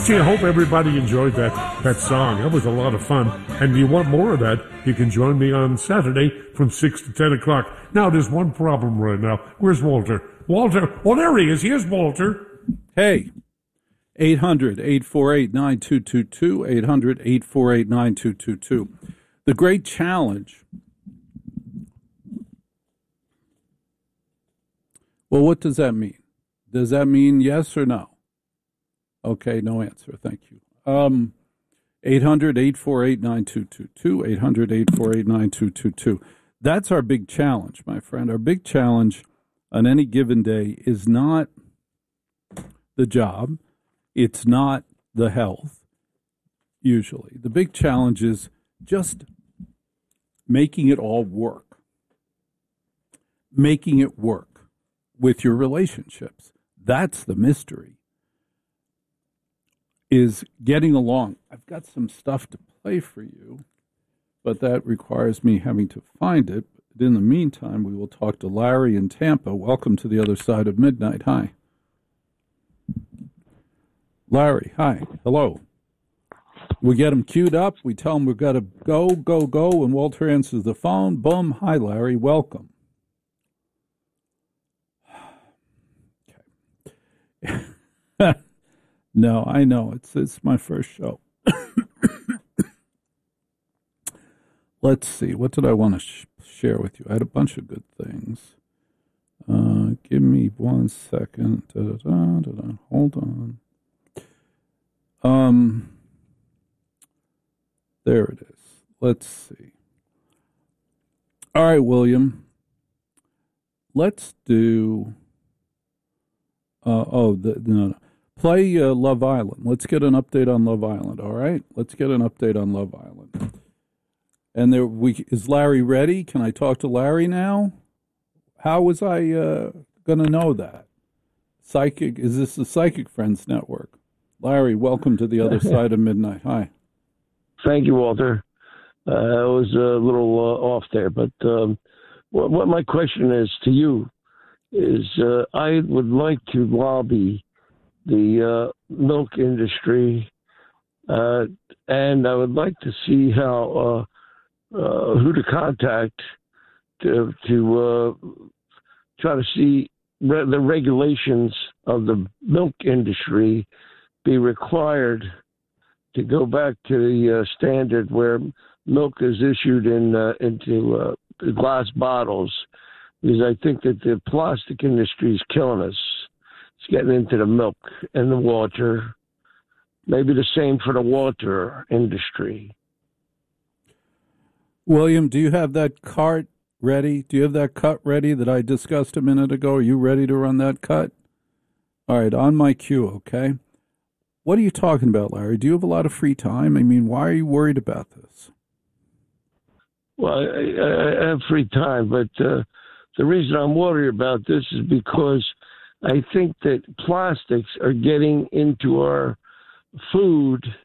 Gee, I hope everybody enjoyed that song. That was a lot of fun. And you want more of that, you can join me on Saturday from 6 to 10 o'clock. Now, there's one problem right now. Where's Walter? Walter, oh, there he is. Here's Walter. Hey, 800-848-9222, 800-848-9222. The great challenge. Well, what does that mean? Does that mean yes or no? Okay, no answer. Thank you. 800-848-9222, 800-848-9222. That's our big challenge, my friend. Our big challenge on any given day is not the job. It's not the health, usually. The big challenge is just making it all work. Making it work with your relationships. That's the mystery. Is getting along. I've got some stuff to play for you, but that requires me having to find it. But in the meantime, we will talk to Larry in Tampa. Welcome to the other side of midnight. Hi. Larry, hi. Hello. We get him queued up. We tell him we've got to go, and Walter answers the phone. Boom. Hi, Larry. Welcome. Okay. No, I know. It's my first show. Let's see. What did I want to share with you? I had a bunch of good things. Give me 1 second. Hold on. There it is. Let's see. All right, William. Let's do. No. Play Love Island. Let's get an update on Love Island, all right? Let's get an update on Love Island. And is Larry ready? Can I talk to Larry now? How was I going to know that? Psychic? Is this the Psychic Friends Network? Larry, welcome to the other side of midnight. Hi. Thank you, Walter. I was a little off there, but what my question is to you is I would like to lobby the milk industry, and I would like to see how who to contact to try to see the regulations of the milk industry be required to go back to the standard where milk is issued into glass bottles, because I think that the plastic industry is killing us. It's getting into the milk and the water. Maybe the same for the water industry. William, do you have that cart ready? Do you have that cut ready that I discussed a minute ago? Are you ready to run that cut? All right, on my cue, okay? What are you talking about, Larry? Do you have a lot of free time? I mean, why are you worried about this? Well, I have free time, but the reason I'm worried about this is because I think that plastics are getting into our food